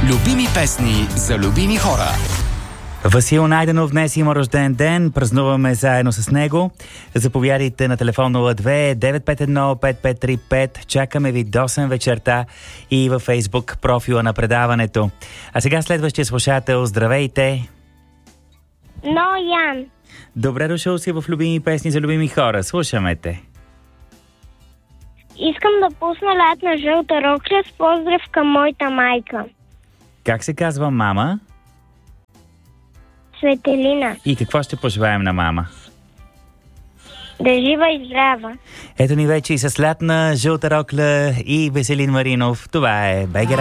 Любими песни за любими хора. Васил Найденов днес има рожден ден. Празнуваме заедно с него. Заповядайте на телефон 02-951-5535. Чакаме ви до 8 вечерта и във Фейсбук профила на предаването. А сега следващия слушател. Здравейте! Ян. Добре дошъл си в Любими песни за любими хора. Слушаме те. Искам да пусна Лятна жълта рокля с поздрав към моята майка. Как се казва мама? Светелина. И какво ще пожелаем на мама? Да жива и здрава. Ето ни вече и с Лятна жълта рокля и Веселин Маринов. Това е БГ